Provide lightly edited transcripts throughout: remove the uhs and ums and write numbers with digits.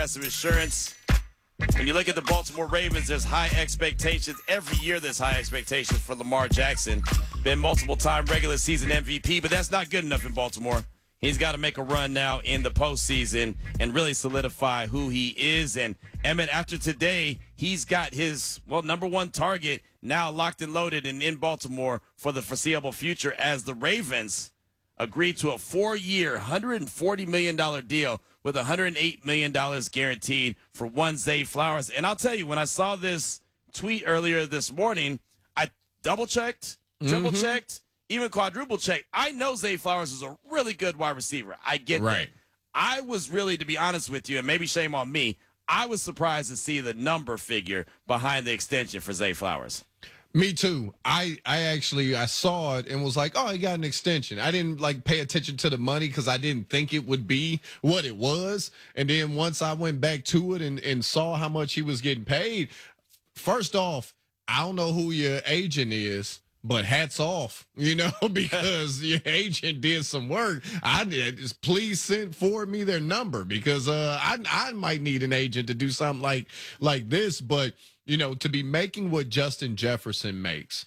Progressive Insurance. When you look at the Baltimore Ravens, there's high expectations. Every year there's high expectations for Lamar Jackson. Been multiple-time regular season MVP, but that's not good enough in Baltimore. He's got to make a run now in the postseason and really solidify who he is. And, Emmett, after today, he's got his, number one target now locked and loaded and in Baltimore for the foreseeable future as the Ravens agreed to a 4-year, $140 million deal with $108 million guaranteed for one Zay Flowers. And I'll tell you, when I saw this tweet earlier this morning, I double-checked, triple-checked, even quadruple-checked. I know Zay Flowers is a really good wide receiver. I get that. I was really, to be honest with you, and maybe shame on me, I was surprised to see the number figure behind the extension for Zay Flowers. Me too. I saw it and was like, oh, he got an extension. I didn't pay attention to the money because I didn't think it would be what it was. And then once I went back to it and saw how much he was getting paid, first off, I don't know who your agent is, but hats off, because your agent did some work. Please forward me their number because I might need an agent to do something like this. But to be making what Justin Jefferson makes,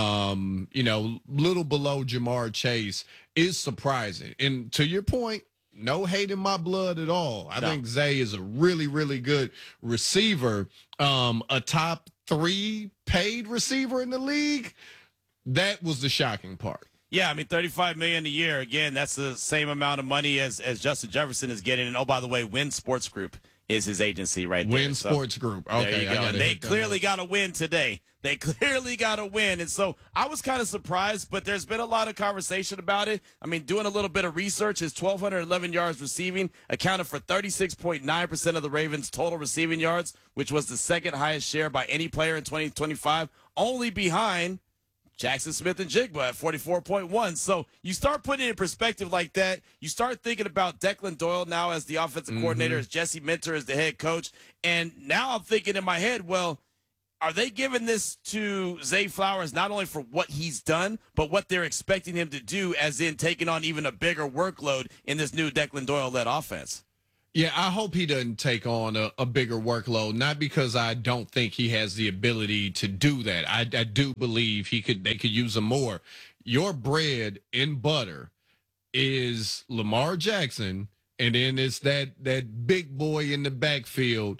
little below Jamar Chase is surprising. And to your point, no hate in my blood at all. I think Zay is a really, really good receiver, a top 3 paid receiver in the league. That was the shocking part. Yeah, I mean, $35 million a year. Again, that's the same amount of money as Justin Jefferson is getting. And, oh, by the way, Win Sports Group is his agency right there. Win Sports Group. Okay, there you go. They clearly got to win today. They clearly got to win. And so I was kind of surprised, but there's been a lot of conversation about it. I mean, doing a little bit of research, his 1,211 yards receiving accounted for 36.9% of the Ravens' total receiving yards, which was the second highest share by any player in 2025, only behind Jackson Smith-Njigba at 44.1. So you start putting it in perspective like that. You start thinking about Declan Doyle now as the offensive coordinator, as Jesse Minter as the head coach. And now I'm thinking in my head, well, are they giving this to Zay Flowers not only for what he's done, but what they're expecting him to do, as in taking on even a bigger workload in this new Declan Doyle-led offense? Yeah, I hope he doesn't take on a bigger workload, not because I don't think he has the ability to do that. I do believe they could use him more. Your bread and butter is Lamar Jackson, and then it's that big boy in the backfield,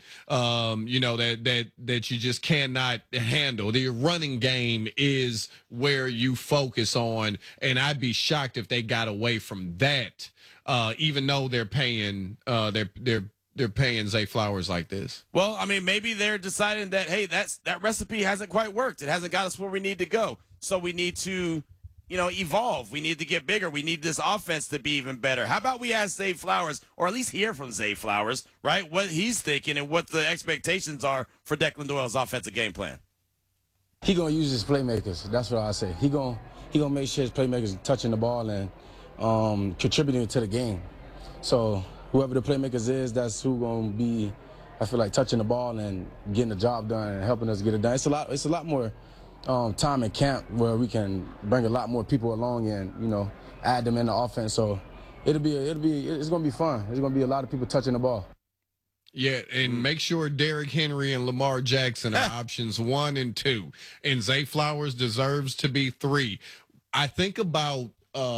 that you just cannot handle. The running game is where you focus on, and I'd be shocked if they got away from that. Even though they're paying they're paying Zay Flowers like this. Well, I mean, maybe they're deciding that, hey, that recipe hasn't quite worked. It hasn't got us where we need to go. So we need to, evolve. We need to get bigger. We need this offense to be even better. How about we ask Zay Flowers, or at least hear from Zay Flowers, right, what he's thinking and what the expectations are for Declan Doyle's offensive game plan? He gonna use his playmakers. That's what I say. He gonna make sure his playmakers touching the ball and contributing to the game. So whoever the playmakers is, that's who gonna be, I feel like, touching the ball and getting the job done and helping us get it done. It's a lot more time in camp where we can bring a lot more people along and add them in the offense. So it's gonna be fun. There's gonna be a lot of people touching the ball. Yeah, and make sure Derrick Henry and Lamar Jackson are options 1 and 2, and Zay Flowers deserves to be 3. I think about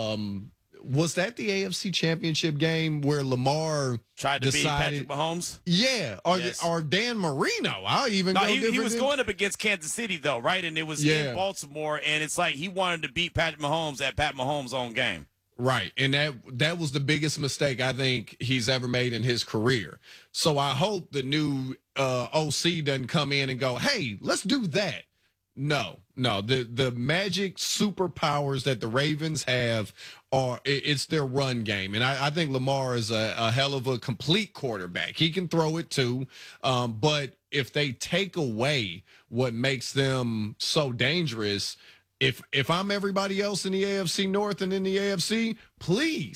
was that the AFC Championship game where Lamar tried to beat Patrick Mahomes? Yeah, or Dan Marino. He was going up against Kansas City, though, right? And it was in Baltimore, and it's like he wanted to beat Patrick Mahomes at Pat Mahomes' own game. Right, and that was the biggest mistake I think he's ever made in his career. So I hope the new OC doesn't come in and go, hey, let's do that. No. The magic superpowers that the Ravens have it's their run game. And I think Lamar is a hell of a complete quarterback. He can throw it too. But if they take away what makes them so dangerous, if I'm everybody else in the AFC North and in the AFC, please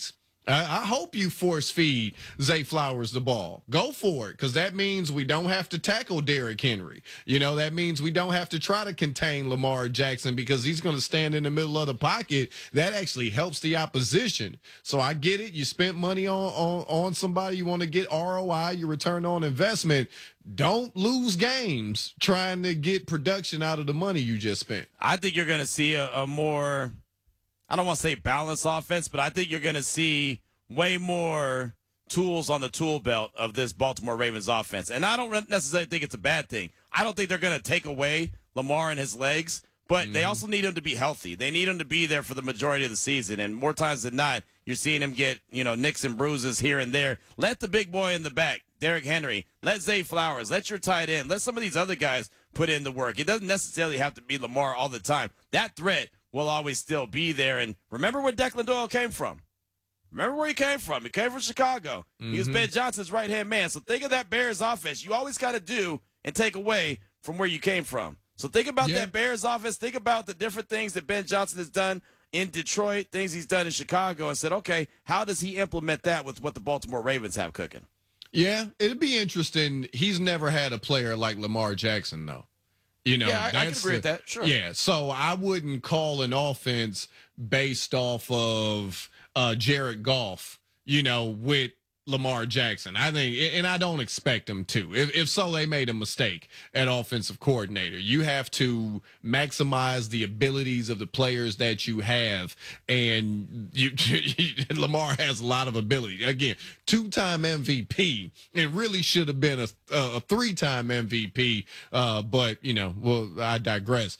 I hope you force feed Zay Flowers the ball. Go for it, because that means we don't have to tackle Derrick Henry. That means we don't have to try to contain Lamar Jackson because he's going to stand in the middle of the pocket. That actually helps the opposition. So I get it. You spent money on somebody. You want to get ROI, your return on investment. Don't lose games trying to get production out of the money you just spent. I think you're going to see a more, I don't want to say balanced offense, but I think you're going to see way more tools on the tool belt of this Baltimore Ravens offense. And I don't necessarily think it's a bad thing. I don't think they're going to take away Lamar and his legs, but they also need him to be healthy. They need him to be there for the majority of the season. And more times than not, you're seeing him get, nicks and bruises here and there. Let the big boy in the back, Derrick Henry, let Zay Flowers, let your tight end, let some of these other guys put in the work. It doesn't necessarily have to be Lamar all the time. That threat will always still be there. And remember where Declan Doyle came from. Remember where he came from. He came from Chicago. He was Ben Johnson's right-hand man. So think of that Bears offense. You always got to do and take away from where you came from. So think about that Bears offense. Think about the different things that Ben Johnson has done in Detroit, things he's done in Chicago, and said, okay, how does he implement that with what the Baltimore Ravens have cooking? Yeah, it'd be interesting. He's never had a player like Lamar Jackson, though. Yeah, I can agree with that. Sure. Yeah, so I wouldn't call an offense based off of Jared Goff, with Lamar Jackson. I think, and I don't expect them to. If so, they made a mistake at offensive coordinator. You have to maximize the abilities of the players that you have, and Lamar has a lot of ability. Again, 2-time MVP. It really should have been a 3-time MVP, but I digress.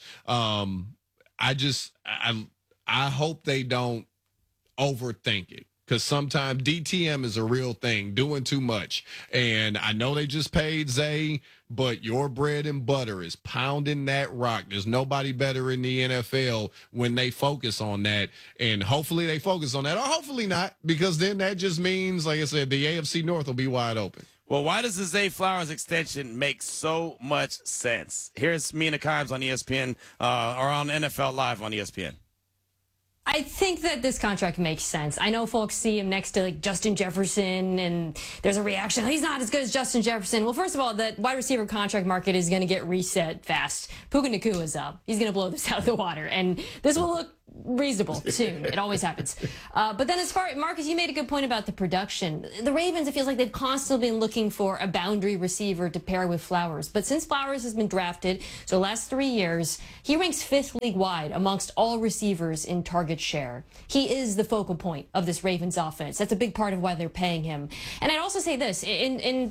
I hope they don't overthink it. Because sometimes DTM is a real thing, doing too much. And I know they just paid Zay, but your bread and butter is pounding that rock. There's nobody better in the NFL when they focus on that. And hopefully they focus on that, or hopefully not, because then that just means, like I said, the AFC North will be wide open. Well, why does the Zay Flowers extension make so much sense? Here's Mina Kimes on ESPN, or on NFL Live on ESPN. I think that this contract makes sense. I know folks see him next to Justin Jefferson, and there's a reaction. He's not as good as Justin Jefferson. Well, first of all, the wide receiver contract market is going to get reset fast. Puka Nacua is up. He's going to blow this out of the water, and this will look reasonable soon. It always happens. But then as far as Marcus, you made a good point about the production. The Ravens, it feels like they've constantly been looking for a boundary receiver to pair with Flowers. But since Flowers has been drafted, so the last 3 years, he ranks 5th league-wide amongst all receivers in target share. He is the focal point of this Ravens offense. That's a big part of why they're paying him. And I'd also say this, in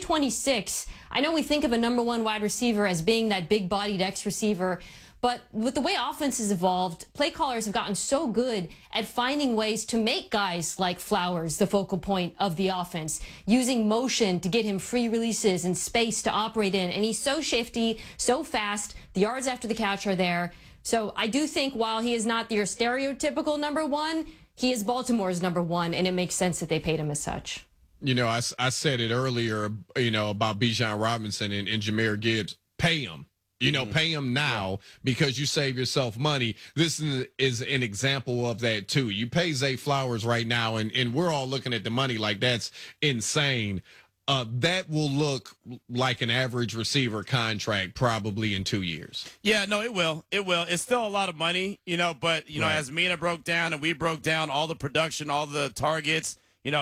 2026, I know we think of a number 1 wide receiver as being that big-bodied X receiver, but with the way offense has evolved, play callers have gotten so good at finding ways to make guys like Flowers the focal point of the offense, using motion to get him free releases and space to operate in. And he's so shifty, so fast. The yards after the catch are there. So I do think while he is not your stereotypical number 1, he is Baltimore's number 1, and it makes sense that they paid him as such. I said it earlier, about Bijan Robinson and Jahmyr Gibbs. Pay him. Pay him now because you save yourself money. This is an example of that, too. You pay Zay Flowers right now, and we're all looking at the money like that's insane. That will look like an average receiver contract probably in 2 years. Yeah, no, it will. It will. It's still a lot of money, but, right. As Mina broke down and we broke down all the production, all the targets,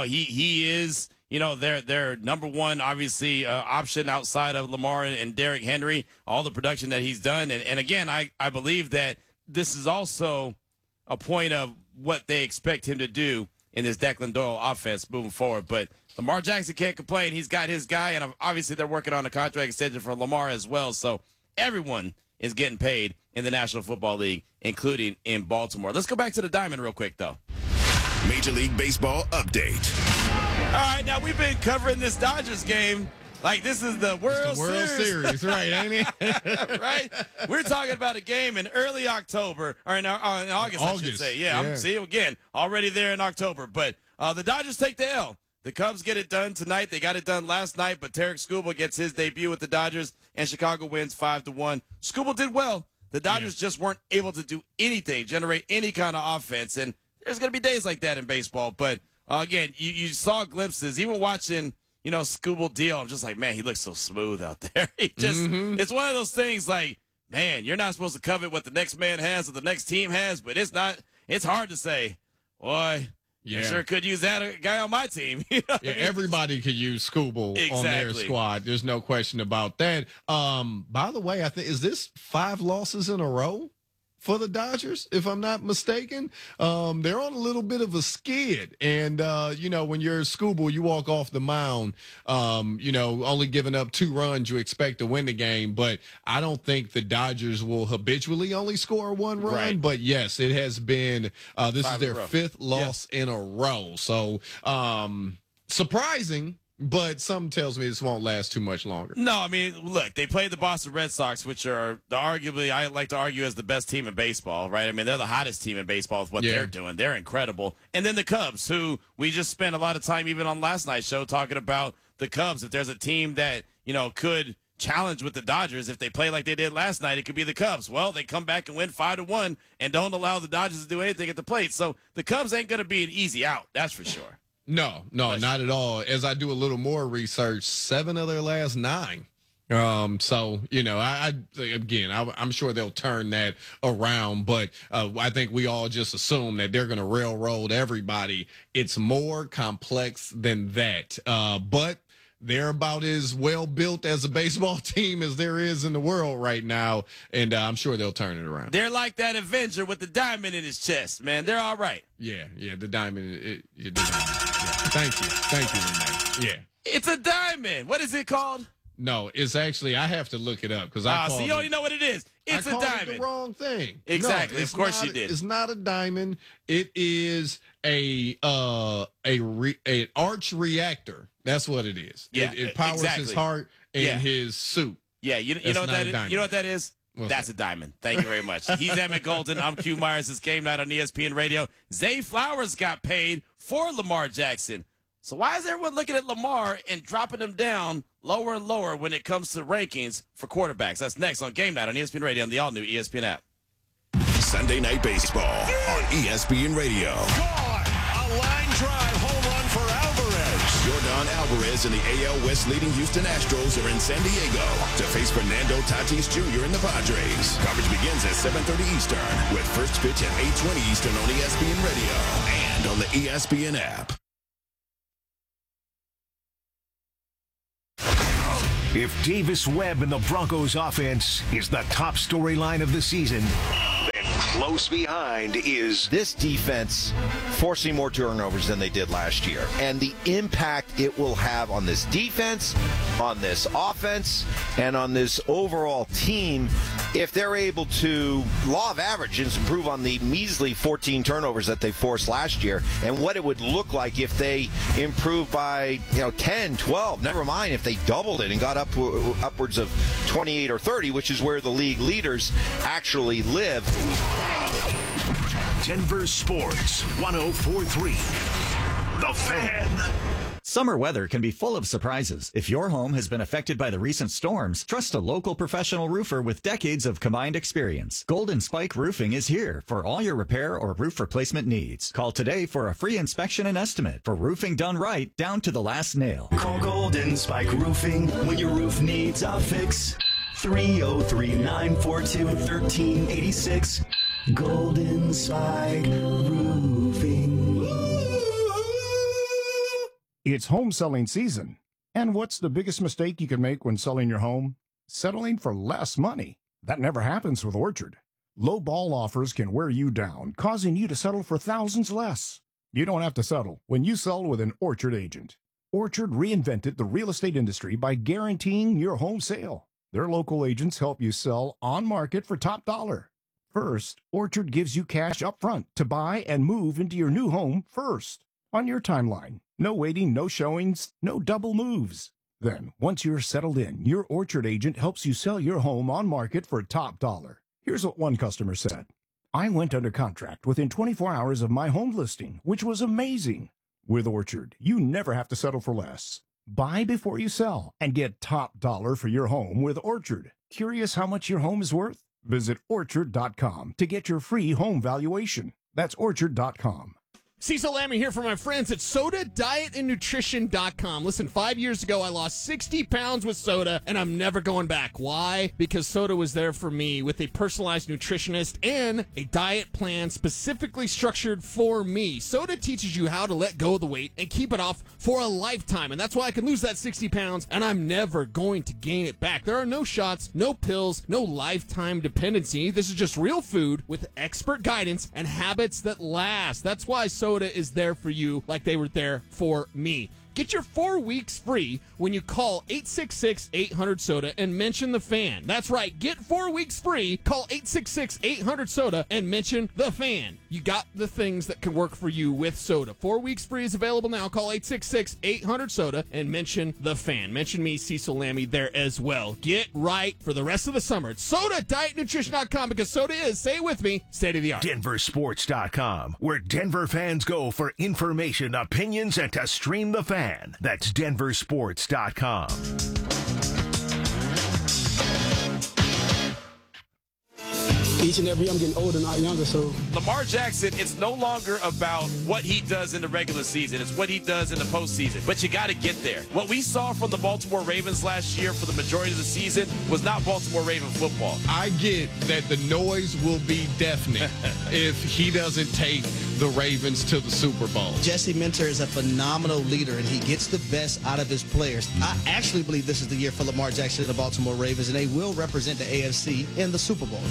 he is – their number 1, obviously, option outside of Lamar and Derrick Henry, all the production that he's done. And again, I believe that this is also a point of what they expect him to do in this Declan Doyle offense moving forward. But Lamar Jackson can't complain. He's got his guy, and obviously they're working on a contract extension for Lamar as well. So everyone is getting paid in the National Football League, including in Baltimore. Let's go back to the diamond real quick, though. Major League Baseball update. All right, now we've been covering this Dodgers game like this is the World Series, right, ain't it? Right? We're talking about a game in early October, or in August, I should say. Yeah, I'm seeing again, already there in October. But the Dodgers take the L. The Cubs get it done tonight. They got it done last night, but Tarek Skubal gets his debut with the Dodgers, and Chicago wins 5-1. Skubal did well. The Dodgers just weren't able to do anything, generate any kind of offense, and there's going to be days like that in baseball, but Again, you saw glimpses. Even watching, Scooble Deal, I'm just like, man, he looks so smooth out there. It's one of those things like, man, you're not supposed to covet what the next man has or the next team has, but it's hard to say, boy, I sure could use that guy on my team. Everybody could use Scooble on their squad. There's no question about that. By the way, I think, is this 5 losses in a row for the Dodgers, if I'm not mistaken? They're on a little bit of a skid. And, when you're Scooble, you walk off the mound, only giving up 2 runs, you expect to win the game. But I don't think the Dodgers will habitually only score 1 run. Right. But, yes, it has been this is their 5th loss in a row. So surprising. But something tells me this won't last too much longer. No, I mean, look, they played the Boston Red Sox, which are arguably, I like to argue, as the best team in baseball, right? I mean, they're the hottest team in baseball with what they're doing. They're incredible. And then the Cubs, who we just spent a lot of time, even on last night's show, talking about the Cubs. If there's a team that, could challenge with the Dodgers, if they play like they did last night, it could be the Cubs. Well, they come back and win 5-1 and don't allow the Dodgers to do anything at the plate. So the Cubs ain't going to be an easy out, that's for sure. No, not at all. As I do a little more research, 7 of their last 9. So, I'm sure they'll turn that around, but I think we all just assume that they're going to railroad everybody. It's more complex than that. But they're about as well built as a baseball team as there is in the world right now, and I'm sure they'll turn it around. They're like that Avenger with the diamond in his chest, man. They're all right. Yeah, the diamond. The diamond. Yeah. Thank you, Renee. Yeah. It's a diamond. What is it called? No, it's actually, I have to look it up because so you already know what it is. It's a diamond. It the wrong thing. Exactly. No, of course you did. It's not a diamond. It is an arch reactor. That's what it is. Yeah, it powers his heart and his suit. Yeah, you know what that is? You know what that is? That's a diamond. Thank you very much. He's Emmett Golden. I'm Q Myers. It's Game Night on ESPN Radio. Zay Flowers got paid for Lamar Jackson. So why is everyone looking at Lamar and dropping him down lower and lower when it comes to rankings for quarterbacks? That's next on Game Night on ESPN Radio on the all-new ESPN app. Sunday Night Baseball on ESPN Radio. Gone! A line drive home run for Alvarez. Yordan Alvarez and the AL West leading Houston Astros are in San Diego to face Fernando Tatis Jr. and the Padres. Coverage begins at 7:30 Eastern with first pitch at 8:20 Eastern on ESPN Radio and on the ESPN app. If Davis Webb and the Broncos offense is the top storyline of the season, then close behind is this defense forcing more turnovers than they did last year. And the impact it will have on this defense, on this offense, and on this overall team if they're able to, law of averages, improve on the measly 14 turnovers that they forced last year, and what it would look like if they improved by 10, 12, never mind if they doubled it and got upwards of 28 or 30, which is where the league leaders actually live. Denver Sports 104.3. The Fan. Summer weather can be full of surprises. If your home has been affected by the recent storms, trust a local professional roofer with decades of combined experience. Golden Spike Roofing is here for all your repair or roof replacement needs. Call today for a free inspection and estimate for roofing done right down to the last nail. Call Golden Spike Roofing when your roof needs a fix. 303-942-1386. Golden Spike Roofing. It's home selling season. And what's the biggest mistake you can make when selling your home? Settling for less money. That never happens with Orchard. Low ball offers can wear you down, causing you to settle for thousands less. You don't have to settle when you sell with an Orchard agent. Orchard reinvented the real estate industry by guaranteeing your home sale. Their local agents help you sell on market for top dollar. First, Orchard gives you cash up front to buy and move into your new home first. On your timeline. No waiting, no showings, no double moves. Then, once you're settled in, your Orchard agent helps you sell your home on market for top dollar. Here's what one customer said. I went under contract within 24 hours of my home listing, which was amazing. With Orchard, you never have to settle for less. Buy before you sell and get top dollar for your home with Orchard. Curious how much your home is worth? Visit Orchard.com to get your free home valuation. That's Orchard.com. Cecil Lammy here for my friends at SodaDietAndNutrition.com. Listen, 5 years ago, I lost 60 pounds with soda, and I'm never going back. Why? Because soda was there for me with a personalized nutritionist and a diet plan specifically structured for me. Soda teaches you how to let go of the weight and keep it off for a lifetime, and that's why I can lose that 60 pounds, and I'm never going to gain it back. There are no shots, no pills, no lifetime dependency. This is just real food with expert guidance and habits that last. That's why soda is there for you like they were there for me. Get your 4 weeks free when you call 866-800-SODA and mention the fan. That's right. Get 4 weeks free. Call 866-800-SODA and mention the fan. You got the things that can work for you with soda. 4 weeks free is available now. Call 866-800-SODA and mention the fan. Mention me, Cecil Lammy, there as well. Get right for the rest of the summer. It's SodaDietNutrition.com because soda is, say it with me, state of the art. DenverSports.com, where Denver fans go for information, opinions, and to stream the fan. That's DenverSports.com. Each and every year I'm getting older, not younger, so. Lamar Jackson, it's no longer about what he does in the regular season. It's what he does in the postseason. But you got to get there. What we saw from the Baltimore Ravens last year for the majority of the season was not Baltimore Raven football. I get that the noise will be deafening if he doesn't take the Ravens to the Super Bowl. Jesse Minter is a phenomenal leader, and he gets the best out of his players. I actually believe this is the year for Lamar Jackson and the Baltimore Ravens, and they will represent the AFC in the Super Bowl.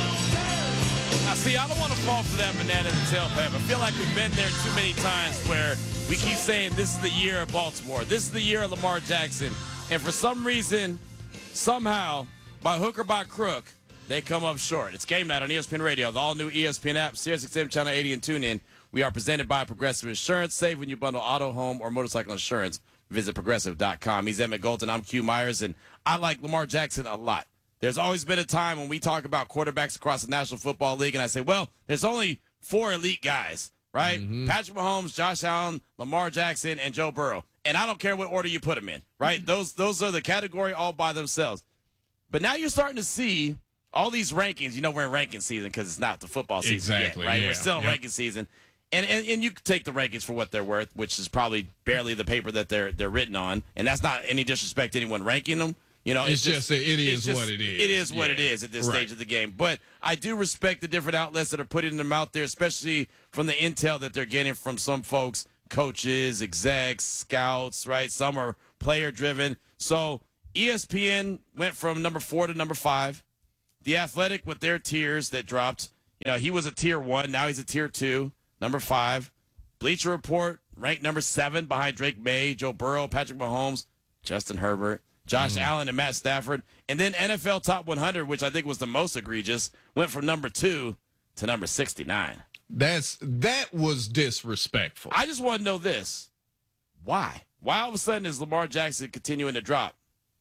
Now, see, I don't want to fall for that banana in the tailpipe. I feel like we've been there too many times where we keep saying this is the year of Baltimore. This is the year of Lamar Jackson. And for some reason, somehow, by hook or by crook, they come up short. It's Game Night on ESPN Radio, the all-new ESPN app, SiriusXM Channel 80, and TuneIn. We are presented by Progressive Insurance. Save when you bundle auto, home, or motorcycle insurance. Visit Progressive.com. He's Emmett Golden. I'm Q Myers, and I like Lamar Jackson a lot. There's always been a time when we talk about quarterbacks across the National Football League, and I say, well, there's only 4 elite guys, right? Mm-hmm. Patrick Mahomes, Josh Allen, Lamar Jackson, and Joe Burrow. And I don't care what order you put them in, right? Mm-hmm. Those are the category all by themselves. But now you're starting to see all these rankings. You know, we're in ranking season because it's not the football season yet, right? Yeah. We're still in ranking season. And you can take the rankings for what they're worth, which is probably barely the paper that they're written on. And that's not any disrespect to anyone ranking them. You know, it is what it is. It is what it is at this stage of the game. But I do respect the different outlets that are putting them out there, especially from the intel that they're getting from some folks, coaches, execs, scouts, right? Some are player-driven. So ESPN went from number 4 to number 5. The Athletic with their tiers that dropped. You know, he was a tier 1. Now he's a tier 2, number 5. Bleacher Report ranked number 7 behind Drake May, Joe Burrow, Patrick Mahomes, Justin Herbert, Josh Allen, and Matt Stafford. And then NFL Top 100, which I think was the most egregious, went from number 2 to number 69. That was disrespectful. I just want to know this. Why? Why all of a sudden is Lamar Jackson continuing to drop?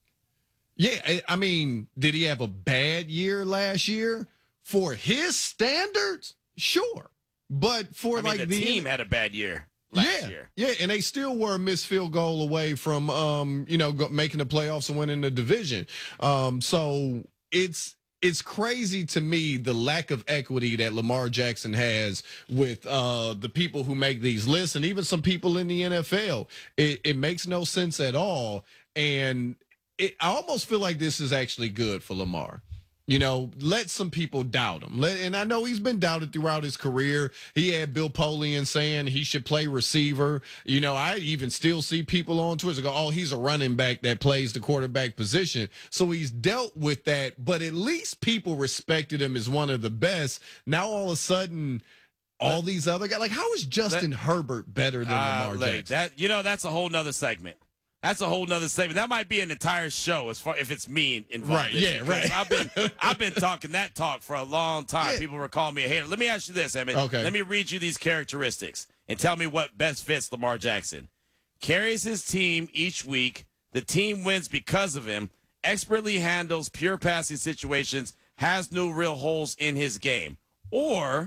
Yeah, I mean, did he have a bad year last year? For his standards, sure. But for the team had a bad year. Last year. Yeah, and they still were a missed field goal away from, making the playoffs and winning the division. So it's crazy to me the lack of equity that Lamar Jackson has with the people who make these lists and even some people in the NFL. It makes no sense at all, and I almost feel like this is actually good for Lamar. You know, let some people doubt him. And I know he's been doubted throughout his career. He had Bill Polian saying he should play receiver. You know, I even still see people on Twitter go, oh, he's a running back that plays the quarterback position. So he's dealt with that, but at least people respected him as one of the best. Now all of a sudden, all these other guys, like how is Justin Herbert better than Lamar Jackson? That's a whole nother segment. That's a whole nother segment. That might be an entire show as far if it's me involved. Right, yeah, right. I've been talking that talk for a long time. Yeah. People were calling me a hater. Let me ask you this, Emmett. Okay. Let me read you these characteristics and tell me what best fits Lamar Jackson. Carries his team each week. The team wins because of him. Expertly handles pure passing situations. Has no real holes in his game. Or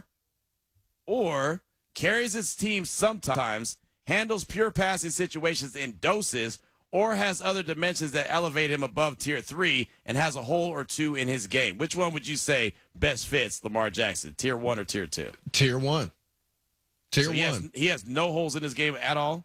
carries his team sometimes. Handles pure passing situations in doses, or has other dimensions that elevate him above tier 3 and has a hole or 2 in his game. Which one would you say best fits Lamar Jackson, tier 1 or tier 2? Tier 1. Tier So one. he has no holes in his game at all.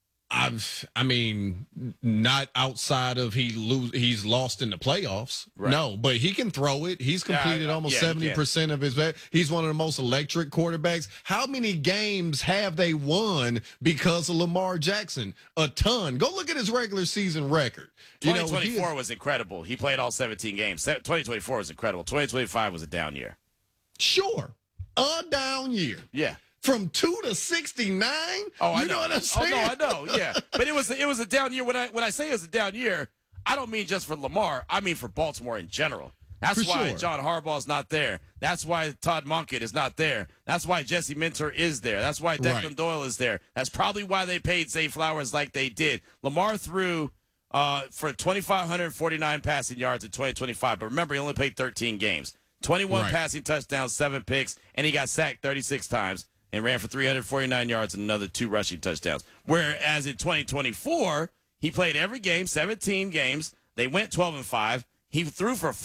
I mean, not outside of he's lost in the playoffs. Right. No, but he can throw it. He's completed almost 70% of his. He's one of the most electric quarterbacks. How many games have they won because of Lamar Jackson? A ton. Go look at his regular season record. 2024 was incredible. He played all 17 games. 2024 was incredible. 2025 was a down year. Sure, a down year. Yeah. From 2 to 69. I know what I'm saying? Oh no, I know. Yeah, but it was a down year. When I say it was a down year, I don't mean just for Lamar. I mean for Baltimore in general. That's why John Harbaugh's not there. That's why Todd Monken is not there. That's why Jesse Minter is there. That's why Declan Doyle is there. That's probably why they paid Zay Flowers like they did. Lamar threw for 2,549 passing yards in 2025, but remember, he only played 13 games. 21 passing touchdowns, 7 picks, and he got sacked 36 times. And ran for 349 yards and another 2 rushing touchdowns. Whereas in 2024, he played every game, 17 games. They went 12-5. He threw for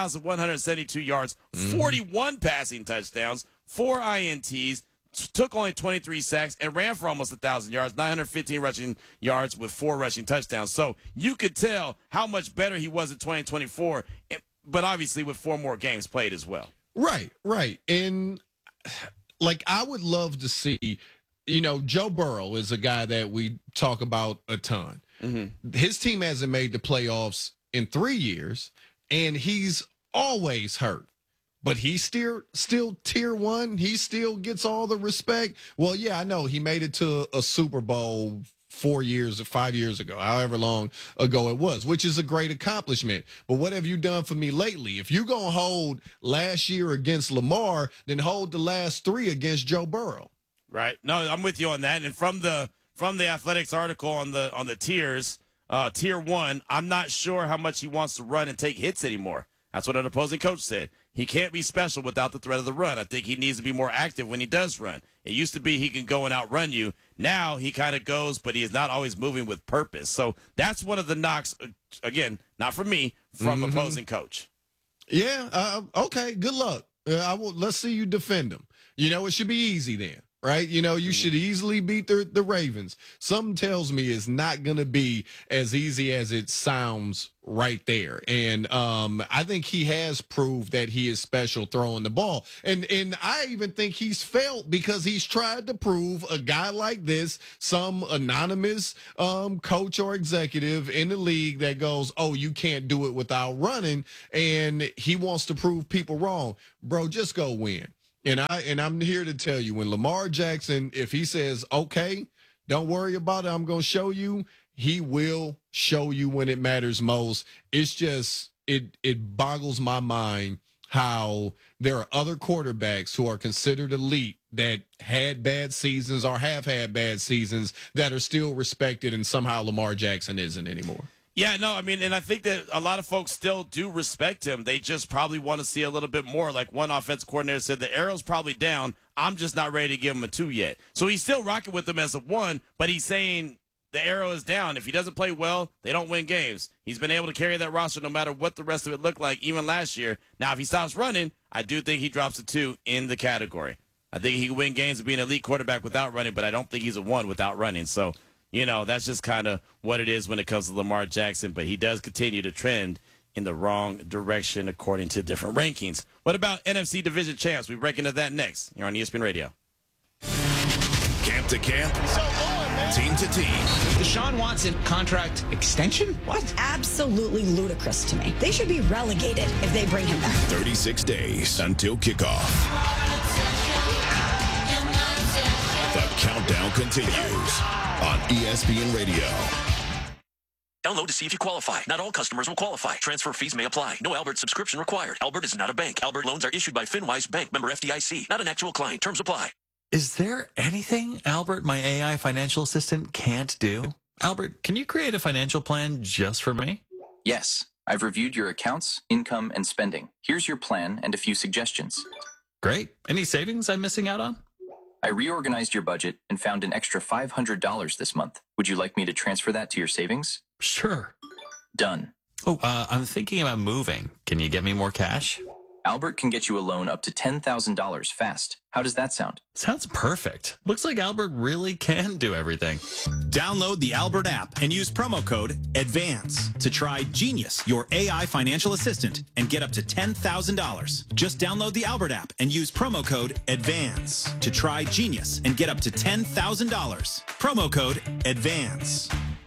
4,172 yards, 41 passing touchdowns, 4 INTs, took only 23 sacks, and ran for almost 1,000 yards, 915 rushing yards with 4 rushing touchdowns. So you could tell how much better he was in 2024, but obviously with 4 more games played as well. Right. And like, I would love to see, Joe Burrow is a guy that we talk about a ton. Mm-hmm. His team hasn't made the playoffs in 3 years, and he's always hurt. But he's still tier one. He still gets all the respect. Well, yeah, I know. He made it to a Super Bowl 4 years or 5 years ago, however long ago it was, which is a great accomplishment. But what have you done for me lately? If you're going to hold last year against Lamar, then hold the last 3 against Joe Burrow. Right. No, I'm with you on that. And from the Athletics article on the tiers, tier 1, I'm not sure how much he wants to run and take hits anymore. That's what an opposing coach said. He can't be special without the threat of the run. I think he needs to be more active when he does run. It used to be he can go and outrun you. Now he kind of goes, but he is not always moving with purpose. So that's one of the knocks, again, not from me, from opposing coach. Yeah, okay, good luck. Let's see you defend him. It should be easy then. Right? You should easily beat the Ravens. Something tells me it's not going to be as easy as it sounds right there. And I think he has proved that he is special throwing the ball. And I even think he's failed because he's tried to prove a guy like this, some anonymous coach or executive in the league that goes, oh, you can't do it without running. And he wants to prove people wrong. Bro, just go win. And I'm here to tell you, when Lamar Jackson, if he says, okay, don't worry about it, I'm going to show you, he will show you when it matters most. It's just, it boggles my mind how there are other quarterbacks who are considered elite that had bad seasons or have had bad seasons that are still respected, and somehow Lamar Jackson isn't anymore. Yeah, no, I mean, and I think that a lot of folks still do respect him. They just probably want to see a little bit more. Like one offensive coordinator said, the arrow's probably down. I'm just not ready to give him a 2 yet. So he's still rocking with them as a 1, but he's saying the arrow is down. If he doesn't play well, they don't win games. He's been able to carry that roster no matter what the rest of it looked like, even last year. Now, if he stops running, I do think he drops a 2 in the category. I think he can win games and be an elite quarterback without running, but I don't think he's a 1 without running. So, that's just kind of what it is when it comes to Lamar Jackson. But he does continue to trend in the wrong direction according to different rankings. What about NFC Division champs? We're breaking into that next here on ESPN Radio. Camp to camp, team to team. Deshaun Watson contract extension? What? Absolutely ludicrous to me. They should be relegated if they bring him back. 36 days until kickoff. The countdown continues on ESPN Radio. Download to see if you qualify. Not all customers will qualify. Transfer fees may apply. No Albert subscription required. Albert is not a bank. Albert loans are issued by FinWise Bank, member FDIC. Not an actual client. Terms apply. Is there anything Albert, my AI financial assistant, can't do? Albert, can you create a financial plan just for me? Yes. I've reviewed your accounts, income, and spending. Here's your plan and a few suggestions. Great. Any savings I'm missing out on? I reorganized your budget and found an extra $500 this month. Would you like me to transfer that to your savings? Sure. Done. Oh, I'm thinking about moving. Can you get me more cash? Albert can get you a loan up to $10,000 fast. How does that sound? Sounds perfect. Looks like Albert really can do everything. Download the Albert app and use promo code ADVANCE to try Genius, your AI financial assistant, and get up to $10,000. Just download the Albert app and use promo code ADVANCE to try Genius and get up to $10,000. Promo code ADVANCE.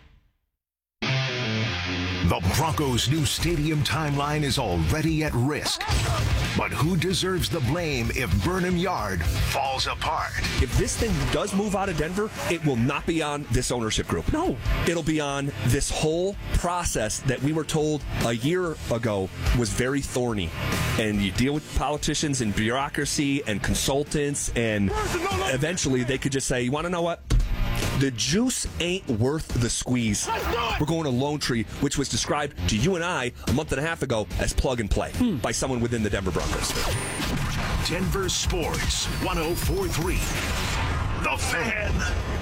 The Broncos' new stadium timeline is already at risk. But who deserves the blame if Burnham Yard falls apart? If this thing does move out of Denver, it will not be on this ownership group. No, it'll be on this whole process that we were told a year ago was very thorny. And you deal with politicians and bureaucracy and consultants, and eventually they could just say, you want to know what? The juice ain't worth the squeeze. We're going to Lone Tree, which was described to you and I a month and a half ago as plug and play by someone within the Denver Broncos. Denver Sports 104.3. The Fan.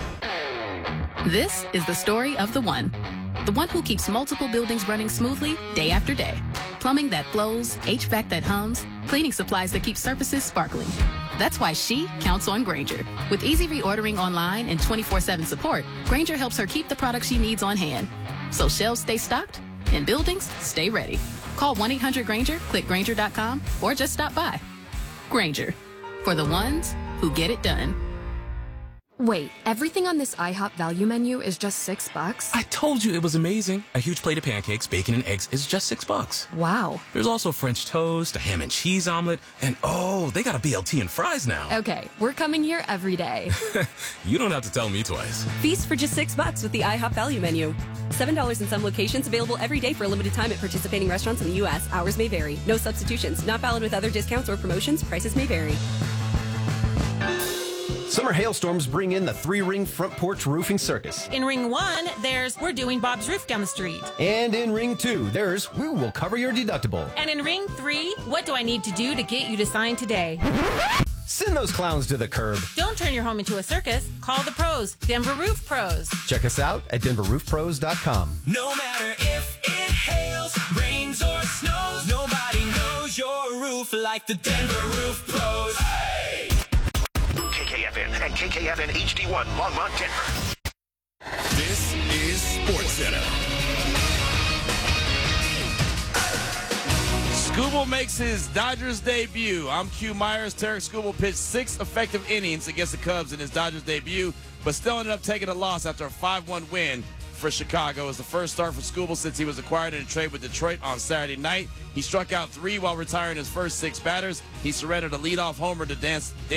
This is the story of the one who keeps multiple buildings running smoothly day after day. Plumbing that flows, HVAC that hums, cleaning supplies that keep surfaces sparkling. That's why she counts on Grainger. With easy reordering online and 24/7 support, Grainger helps her keep the products she needs on hand. So shelves stay stocked and buildings stay ready. Call 1-800-GRAINGER, click Grainger.com, or just stop by. Grainger, for the ones who get it done. Wait, everything on this IHOP value menu is just $6? I told you it was amazing. A huge plate of pancakes, bacon, and eggs is just $6. Wow. There's also French toast, a ham and cheese omelet, and oh, they got a BLT and fries now. Okay, we're coming here every day. You don't have to tell me twice. Feast for just $6 with the IHOP value menu. $7 in some locations, available every day for a limited time at participating restaurants in the U.S. Hours may vary. No substitutions. Not valid with other discounts or promotions. Prices may vary. Summer hailstorms bring in the 3-ring front porch roofing circus. In ring 1, there's We're Doing Bob's Roof Down the Street. And in ring 2, there's We Will Cover Your Deductible. And in ring 3, What Do I Need to Do to Get You to Sign Today? Send those clowns to the curb. Don't turn your home into a circus. Call the pros, Denver Roof Pros. Check us out at denverroofpros.com. No matter if it hails, rains, or snows, nobody knows your roof like the Denver Roof Pros. Hey! KKFN and KKFN HD1 Longmont, Denver. This is SportsCenter. Skubal makes his Dodgers debut. I'm Q Myers. Tarek Skubal pitched 6 effective innings against the Cubs in his Dodgers debut, but still ended up taking a loss after a 5-1 win for Chicago. It was the first start for Skubal since he was acquired in a trade with Detroit on Saturday night. He struck out 3 while retiring his first 6 batters. He surrendered a leadoff homer to Dan